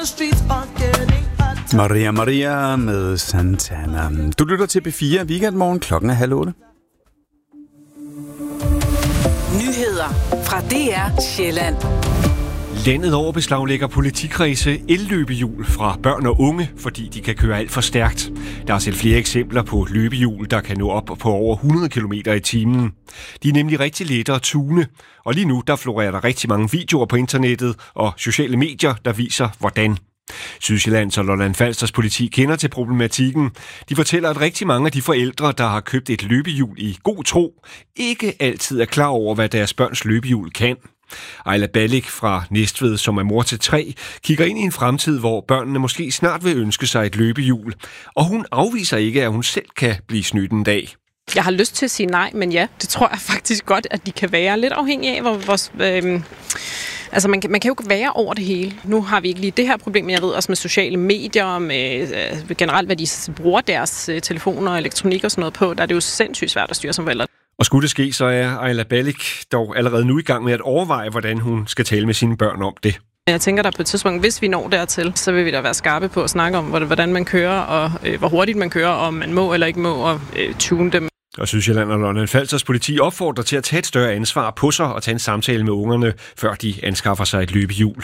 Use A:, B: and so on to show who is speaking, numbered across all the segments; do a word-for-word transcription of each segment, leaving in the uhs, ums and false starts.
A: Maria Maria med Santana. Du lytter til B fire Weekendmorgen. Klokken er halv otte.
B: Nyheder fra D R Sjælland.
C: Landet over beslaglægger politikredse elløbehjul fra børn og unge, fordi de kan køre alt for stærkt. Der er selv flere eksempler på løbehjul, der kan nå op på over hundrede kilometer i timen. De er nemlig rigtig lette at tune, og lige nu der florerer der rigtig mange videoer på internettet og sociale medier, der viser hvordan. Sydsjællands og Lolland-Falsters politi kender til problematikken. De fortæller, at rigtig mange af de forældre, der har købt et løbehjul i god tro, ikke altid er klar over, hvad deres børns løbehjul kan. Ejla Ballik fra Næstved, som er mor til tre, kigger ind i en fremtid, hvor børnene måske snart vil ønske sig et løbehjul. Og hun afviser ikke, at hun selv kan blive snydt en dag.
D: Jeg har lyst til at sige nej, men ja, det tror jeg faktisk godt, at de kan være lidt afhængige af, hvor vores... Øh, altså, man kan, man kan jo ikke være over det hele. Nu har vi ikke lige det her problem, men jeg ved også med sociale medier, med øh, generelt, hvad de bruger deres øh, telefoner og elektronik og sådan noget på, der er det jo sindssygt svært at styre som forældre.
C: Og skulle det ske, så er Ejla Ballik dog allerede nu i gang med at overveje, hvordan hun skal tale med sine børn om det.
D: Jeg tænker, der på et tidspunkt, hvis vi når dertil, så vil vi da være skarpe på at snakke om, hvordan man kører, og øh, hvor hurtigt man kører, og om man må eller ikke må, og øh, tune dem.
C: Og Sydsjælland og Lolland-Falsters politi opfordrer til at tage et større ansvar på sig og tage en samtale med ungerne, før de anskaffer sig et løbehjul.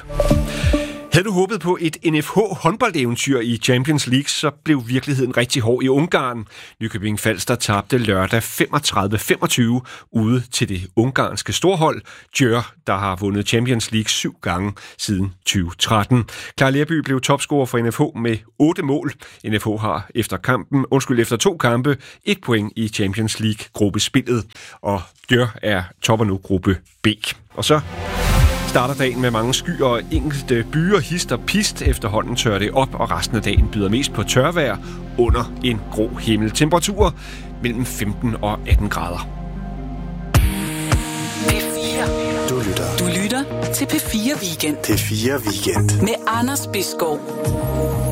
C: Havde du håbet på et N F H-håndboldeventyr i Champions League, så blev virkeligheden rigtig hård i Ungarn. Nykøbing Falster tabte lørdag femogtredive femogtyve ude til det ungarske storhold, Győr, der har vundet Champions League syv gange siden tyve tretten. Clara Lerby blev topscorer for N F H med otte mål. N F H har efter kampen, undskyld, efter to kampe, et point i Champions League-gruppespillet, og Győr er topper nu gruppe B. Og så starter dagen med mange skyer og enkelte byer, hist og pist. Efterhånden tørrer det op, og resten af dagen byder mest på tørvejr under en grå himmel. Temperaturer mellem femten og atten grader.
B: P fire.
E: Du lytter.
B: Du lytter til P fire Weekend.
E: P fire Weekend.
B: Med Anders Bisgaard.